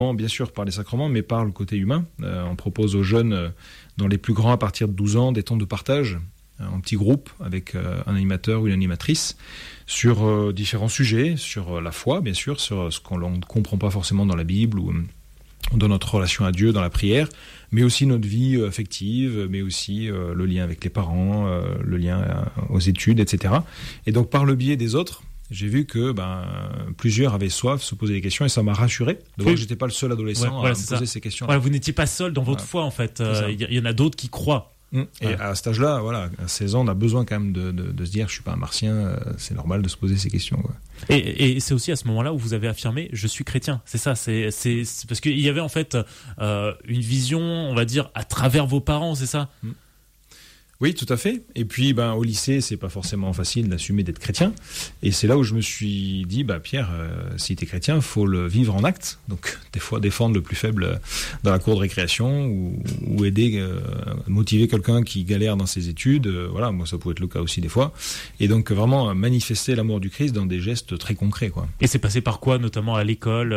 bien sûr par les sacrements, mais par le côté humain. On propose aux jeunes, dont les plus grands à partir de 12 ans, des temps de partage en petits groupes avec un animateur ou une animatrice sur différents sujets, sur la foi, bien sûr, sur ce qu'on ne comprend pas forcément dans la Bible ou dans notre relation à Dieu, dans la prière, mais aussi notre vie affective, mais aussi le lien avec les parents, le lien aux études, etc. Et donc, par le biais des autres, j'ai vu que plusieurs avaient soif, se posaient des questions, et ça m'a rassuré de voir que j'étais pas le seul adolescent à me poser ces questions. Voilà, vous n'étiez pas seul dans votre foi, en fait. Il y en a d'autres qui croient. Et à cet âge-là, à 16 ans, on a besoin quand même de se dire, je suis pas un martien, c'est normal de se poser ces questions, quoi. Et c'est aussi à ce moment-là où vous avez affirmé, je suis chrétien. C'est ça, c'est parce qu'il y avait en fait une vision, on va dire, à travers vos parents, c'est ça. Oui, tout à fait. Et puis, au lycée, c'est pas forcément facile d'assumer d'être chrétien. Et c'est là où je me suis dit, Pierre, si t'es chrétien, faut le vivre en acte. Donc, des fois, défendre le plus faible dans la cour de récréation ou aider, motiver quelqu'un qui galère dans ses études. Moi, ça pouvait être le cas aussi des fois. Et donc, vraiment manifester l'amour du Christ dans des gestes très concrets, quoi. Et c'est passé par quoi, notamment à l'école,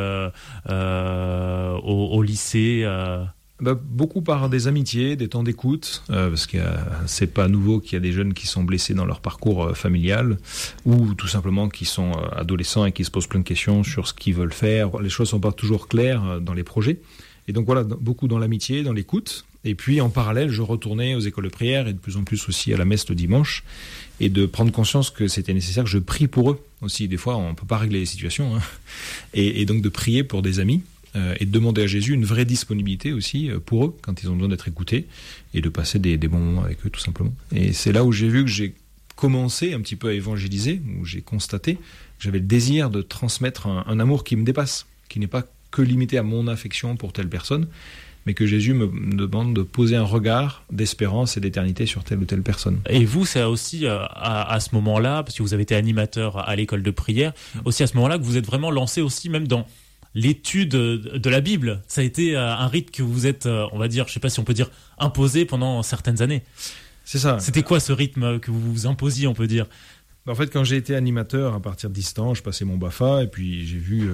au lycée Beaucoup par des amitiés, des temps d'écoute, parce que c'est pas nouveau qu'il y a des jeunes qui sont blessés dans leur parcours familial, ou tout simplement qui sont adolescents et qui se posent plein de questions sur ce qu'ils veulent faire. Les choses sont pas toujours claires dans les projets. Et donc beaucoup dans l'amitié, dans l'écoute. Et puis en parallèle, je retournais aux écoles de prière et de plus en plus aussi à la messe le dimanche, et de prendre conscience que c'était nécessaire que je prie pour eux aussi. Des fois, on peut pas régler les situations, et donc de prier pour des amis. Et de demander à Jésus une vraie disponibilité aussi pour eux quand ils ont besoin d'être écoutés, et de passer des bons moments avec eux tout simplement. Et c'est là où j'ai vu que j'ai commencé un petit peu à évangéliser, où j'ai constaté que j'avais le désir de transmettre un amour qui me dépasse, qui n'est pas que limité à mon affection pour telle personne, mais que Jésus me demande de poser un regard d'espérance et d'éternité sur telle ou telle personne. Et vous, c'est aussi à ce moment-là, parce que vous avez été animateur à l'école de prière, aussi à ce moment-là que vous êtes vraiment lancé aussi même dans l'étude de la Bible. Ça a été un rite que vous êtes, on va dire, je sais pas si on peut dire, imposé pendant certaines années. C'est ça. C'était quoi ce rythme que vous vous imposiez, on peut dire ? En fait, quand j'ai été animateur, à partir de 10 ans, je passais mon BAFA, et puis j'ai vu,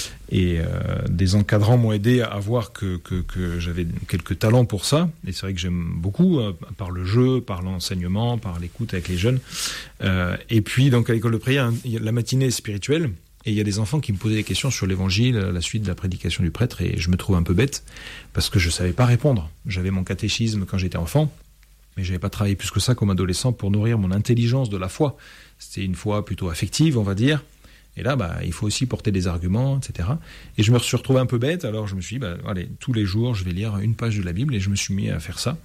des encadrants m'ont aidé à voir que j'avais quelques talents pour ça. Et c'est vrai que j'aime beaucoup, par le jeu, par l'enseignement, par l'écoute avec les jeunes. Et puis, donc, à l'école de prière, la matinée est spirituelle. Et il y a des enfants qui me posaient des questions sur l'évangile, la suite de la prédication du prêtre, et je me trouvais un peu bête, parce que je savais pas répondre. J'avais mon catéchisme quand j'étais enfant, mais j'avais pas travaillé plus que ça comme adolescent pour nourrir mon intelligence de la foi. C'était une foi plutôt affective, on va dire. Et là, il faut aussi porter des arguments, etc. Et je me suis retrouvé un peu bête, alors je me suis dit, allez, tous les jours, je vais lire une page de la Bible, et je me suis mis à faire ça,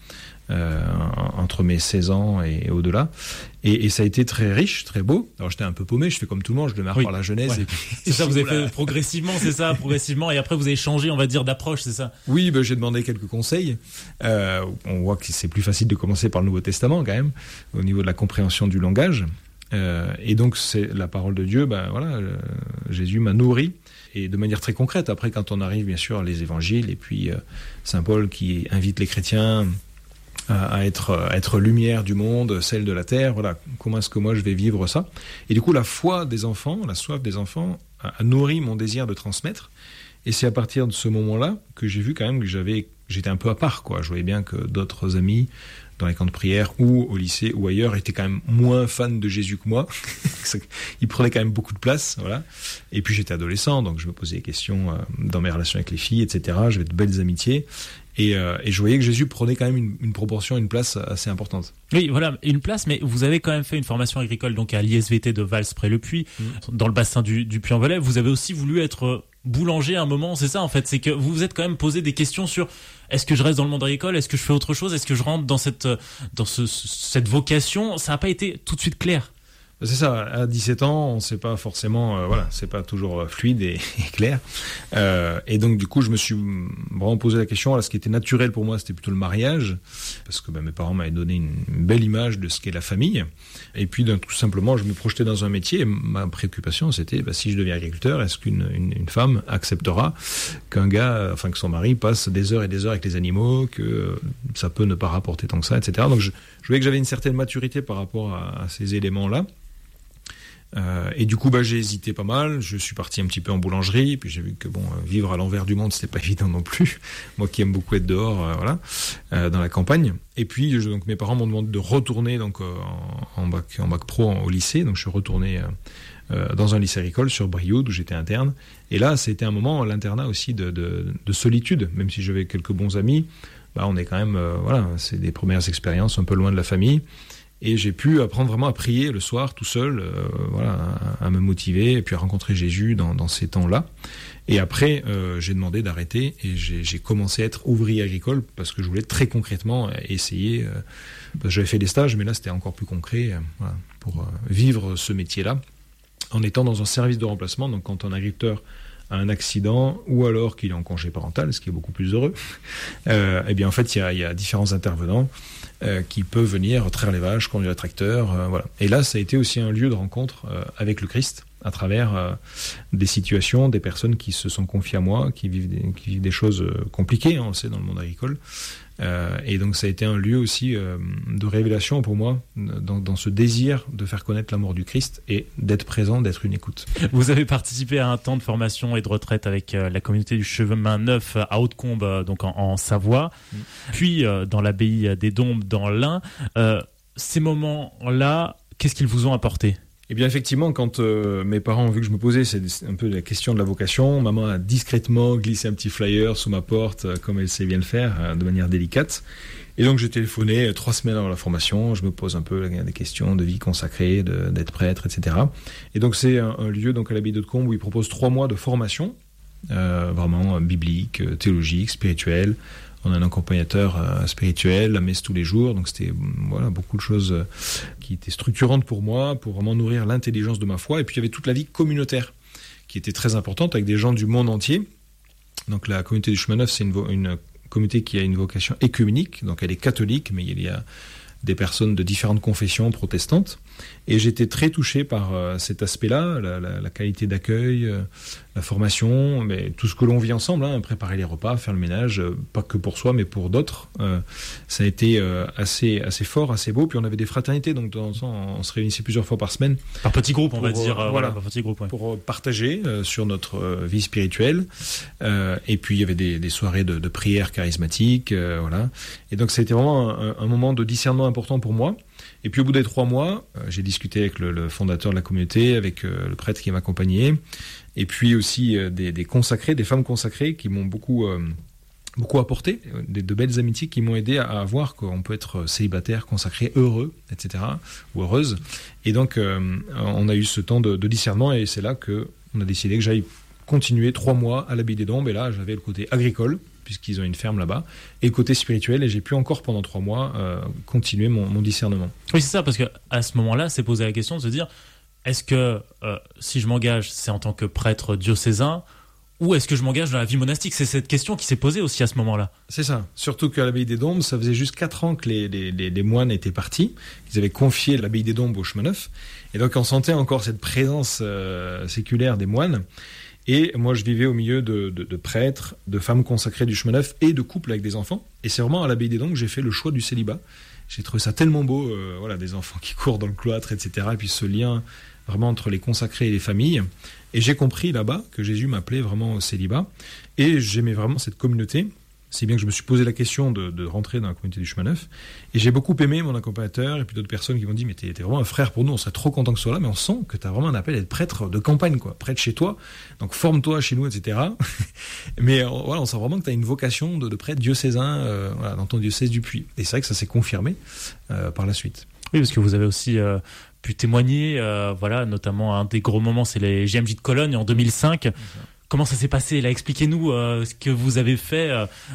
entre mes 16 ans et au-delà. Et ça a été très riche, très beau. Alors j'étais un peu paumé, je fais comme tout le monde, je démarre par la Genèse. Ouais. Et puis, c'est ça, vous avez fait progressivement, c'est ça, progressivement, et après vous avez changé, on va dire, d'approche, c'est ça ? Oui, j'ai demandé quelques conseils. On voit que c'est plus facile de commencer par le Nouveau Testament quand même, au niveau de la compréhension du langage. Et donc c'est la parole de Dieu, Jésus m'a nourri, et de manière très concrète. Après, quand on arrive bien sûr les évangiles, et puis Saint Paul qui invite les chrétiens à être lumière du monde, sel de la terre, comment est-ce que moi je vais vivre ça? Et du coup, la foi des enfants, la soif des enfants a nourri mon désir de transmettre. Et c'est à partir de ce moment-là que j'ai vu quand même que j'étais un peu à part, quoi. Je voyais bien que d'autres amis dans les camps de prière ou au lycée ou ailleurs étaient quand même moins fans de Jésus que moi. Ils prenaient quand même beaucoup de place, voilà. Et puis j'étais adolescent, donc je me posais des questions dans mes relations avec les filles, etc. J'avais de belles amitiés. Et je voyais que Jésus prenait quand même une proportion, une place assez importante. Oui, voilà, une place, mais vous avez quand même fait une formation agricole donc à l'ISVT de Vals-près-le-Puy, dans le bassin du Puy-en-Velay. Vous avez aussi voulu être boulanger à un moment, c'est ça en fait, c'est que vous vous êtes quand même posé des questions sur est-ce que je reste dans le monde agricole, est-ce que je fais autre chose, est-ce que je rentre dans cette vocation. Ça n'a pas été tout de suite clair. C'est ça, à 17 ans, on ne sait pas forcément, c'est pas toujours fluide et clair. Et donc, du coup, je me suis vraiment posé la question. Ce qui était naturel pour moi, c'était plutôt le mariage, parce que mes parents m'avaient donné une belle image de ce qu'est la famille. Et puis, tout simplement, je me projetais dans un métier. Et ma préoccupation, c'était, si je deviens agriculteur, est-ce qu'une femme acceptera que son mari passe des heures et des heures avec les animaux, que ça peut ne pas rapporter tant que ça, etc. Donc, je voyais que j'avais une certaine maturité par rapport à ces éléments-là. Et du coup, j'ai hésité pas mal. Je suis parti un petit peu en boulangerie, puis j'ai vu que vivre à l'envers du monde, c'était pas évident non plus. Moi qui aime beaucoup être dehors, dans la campagne. Et puis, donc mes parents m'ont demandé de retourner donc en bac pro au lycée. Donc je suis retourné dans un lycée agricole sur Brioude où j'étais interne. Et là, c'était un moment, l'internat aussi de solitude, même si j'avais quelques bons amis. On est quand même, c'est des premières expériences un peu loin de la famille. Et j'ai pu apprendre vraiment à prier le soir tout seul, à me motiver et puis à rencontrer Jésus dans ces temps-là. Et après, j'ai demandé d'arrêter et j'ai commencé à être ouvrier agricole parce que je voulais très concrètement essayer. Parce que j'avais fait des stages, mais là c'était encore plus concret pour vivre ce métier-là en étant dans un service de remplacement. Donc quand un agriculteur a un accident ou alors qu'il est en congé parental, ce qui est beaucoup plus heureux, eh bien en fait il y a différents intervenants qui peuvent venir traire les vaches, conduire le tracteur, voilà. Et là ça a été aussi un lieu de rencontre avec le Christ à travers des situations, des personnes qui se sont confiées à moi, qui vivent des choses compliquées, on le sait, dans le monde agricole. Et donc ça a été un lieu aussi de révélation pour moi dans ce désir de faire connaître l'amour du Christ et d'être présent, d'être une écoute. Vous avez participé à un temps de formation et de retraite avec la communauté du Chemin Neuf à Hautecombe, donc en Savoie, puis dans l'abbaye des Dombes dans l'Ain. Ces moments-là, qu'est-ce qu'ils vous ont apporté ? Eh bien effectivement, quand mes parents ont vu que je me posais, c'est un peu la question de la vocation, maman a discrètement glissé un petit flyer sous ma porte, comme elle sait bien le faire, de manière délicate. Et donc j'ai téléphoné 3 semaines avant la formation, je me pose un peu des questions de vie consacrée, d'être prêtre, etc. Et donc c'est un lieu donc à l'abbaye d'Hautecombe où ils proposent 3 mois de formation, vraiment biblique, théologique, spirituelle. On a un accompagnateur spirituel, la messe tous les jours, donc c'était beaucoup de choses qui étaient structurantes pour moi, pour vraiment nourrir l'intelligence de ma foi. Et puis il y avait toute la vie communautaire qui était très importante avec des gens du monde entier. Donc la communauté du Chemin Neuf, c'est une communauté qui a une vocation œcuménique, donc elle est catholique, mais il y a des personnes de différentes confessions protestantes. Et j'étais très touché par cet aspect-là, la qualité d'accueil, la formation, mais tout ce que l'on vit ensemble, préparer les repas, faire le ménage, pas que pour soi, mais pour d'autres. Ça a été assez fort, assez beau. Puis on avait des fraternités, donc de temps en temps, on se réunissait plusieurs fois par semaine. Par petits groupes, on va dire. Par petits groupes, ouais. Pour partager sur notre vie spirituelle. Et puis il y avait des soirées de prière charismatique, voilà. Et donc ça a été vraiment un moment de discernement important pour moi. Et puis au bout des 3 mois, j'ai discuté avec le fondateur de la communauté, avec le prêtre qui m'accompagnait, et puis aussi des consacrés, des femmes consacrées qui m'ont beaucoup apporté, de belles amitiés qui m'ont aidé à voir qu'on peut être célibataire, consacré, heureux, etc., ou heureuse. Et donc on a eu ce temps de discernement, et c'est là qu'on a décidé que j'aille continuer 3 mois à l'abbaye des Dombes, et là j'avais le côté agricole, puisqu'ils ont une ferme là-bas, et le côté spirituel, et j'ai pu encore pendant 3 mois continuer mon discernement. Oui, c'est ça, parce qu'à ce moment-là, c'est posé la question de se dire, est-ce que si je m'engage, c'est en tant que prêtre diocésain, ou est-ce que je m'engage dans la vie monastique ? C'est cette question qui s'est posée aussi à ce moment-là. C'est ça, surtout qu'à l'abbaye des Dombes, ça faisait juste 4 ans que les moines étaient partis, ils avaient confié l'abbaye des Dombes au Chemin Neuf, et donc on sentait encore cette présence séculaire des moines. Et moi, je vivais au milieu de prêtres, de femmes consacrées du Chemin Neuf et de couples avec des enfants. Et c'est vraiment à l'abbaye des Dombes que j'ai fait le choix du célibat. J'ai trouvé ça tellement beau, des enfants qui courent dans le cloître, etc. Et puis ce lien vraiment entre les consacrés et les familles. Et j'ai compris là-bas que Jésus m'appelait vraiment au célibat. Et j'aimais vraiment cette communauté. C'est bien que je me suis posé la question de rentrer dans la communauté du Chemin Neuf. Et j'ai beaucoup aimé mon accompagnateur et puis d'autres personnes qui m'ont dit « Mais t'es vraiment un frère pour nous, on serait trop content que tu sois là, mais on sent que t'as vraiment un appel à être prêtre de campagne, quoi, prêtre chez toi. Donc forme-toi chez nous, etc. » Mais on sent vraiment que t'as une vocation de prêtre diocésain dans ton diocèse du Puy. Et c'est vrai que ça s'est confirmé par la suite. Oui, parce que vous avez aussi pu témoigner, notamment un des gros moments, c'est les JMJ de Cologne en 2005. Comment ça s'est passé là ? Expliquez-nous ce que vous avez fait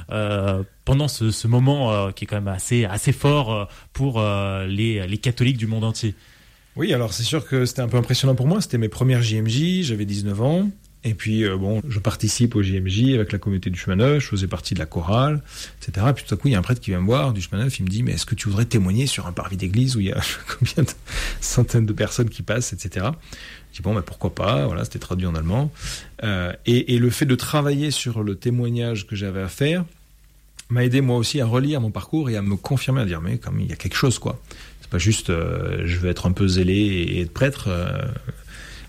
pendant ce moment qui est quand même assez fort pour les catholiques du monde entier. Oui, alors c'est sûr que c'était un peu impressionnant pour moi. C'était mes premières JMJ, j'avais 19 ans. Et puis, je participe au JMJ avec la communauté du Chemin Neuf, je faisais partie de la chorale, etc. Et puis tout à coup, il y a un prêtre qui vient me voir du Chemin Neuf, il me dit « Mais est-ce que tu voudrais témoigner sur un parvis d'église où il y a combien de centaines de personnes qui passent, etc. » Je dis « Bon, pourquoi pas ?» Voilà, c'était traduit en allemand. Et le fait de travailler sur le témoignage que j'avais à faire m'a aidé moi aussi à relire mon parcours et à me confirmer, à dire « Mais comme il y a quelque chose, quoi. C'est pas juste je veux être un peu zélé et être prêtre. »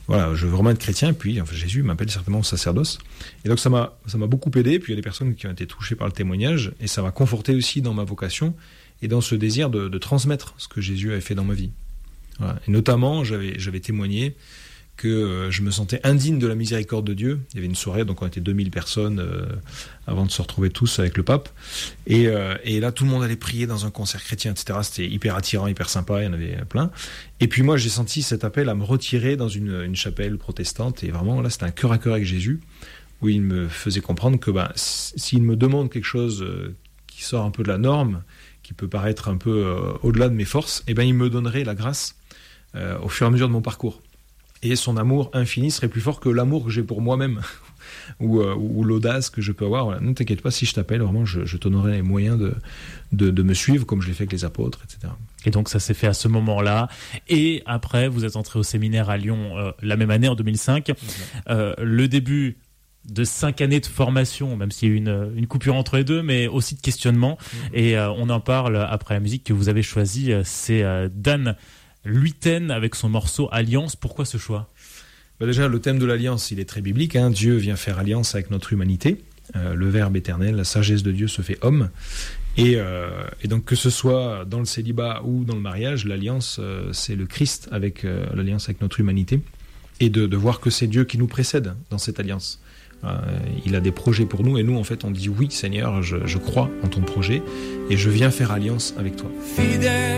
voilà, je veux vraiment être chrétien. Puis Jésus m'appelle certainement au sacerdoce. Et donc ça m'a beaucoup aidé. Puis il y a des personnes qui ont été touchées par le témoignage, et ça m'a conforté aussi dans ma vocation et dans ce désir de transmettre ce que Jésus avait fait dans ma vie. Voilà. Et notamment, j'avais témoigné que je me sentais indigne de la miséricorde de Dieu. Il y avait une soirée, donc on était 2000 personnes avant de se retrouver tous avec le pape. Et là, tout le monde allait prier dans un concert chrétien, etc. C'était hyper attirant, hyper sympa, il y en avait plein. Et puis moi, j'ai senti cet appel à me retirer dans une chapelle protestante. Et vraiment, là, c'était un cœur à cœur avec Jésus, où il me faisait comprendre que s'il me demande quelque chose qui sort un peu de la norme, qui peut paraître un peu au-delà de mes forces, il me donnerait la grâce au fur et à mesure de mon parcours. Et son amour infini serait plus fort que l'amour que j'ai pour moi-même ou l'audace que je peux avoir. Voilà. Ne t'inquiète pas, si je t'appelle, vraiment, je te donnerai les moyens de me suivre comme je l'ai fait avec les apôtres, etc. Et donc ça s'est fait à ce moment-là. Et après, vous êtes entré au séminaire à Lyon la même année, en 2005. Le début de 5 années de formation, même s'il y a eu une coupure entre les deux, mais aussi de questionnement. Et on en parle après la musique que vous avez choisie. C'est Dan Luyten avec son morceau Alliance. Pourquoi ce choix ? Déjà, le thème de l'alliance, il est très biblique. Dieu vient faire alliance avec notre humanité. Le Verbe éternel, la sagesse de Dieu se fait homme. Et donc, que ce soit dans le célibat ou dans le mariage, l'alliance, c'est le Christ avec l'alliance avec notre humanité. Et de voir que c'est Dieu qui nous précède dans cette alliance. Il a des projets pour nous, et nous, en fait, on dit oui, Seigneur, je crois en ton projet, et je viens faire alliance avec toi. Fidèle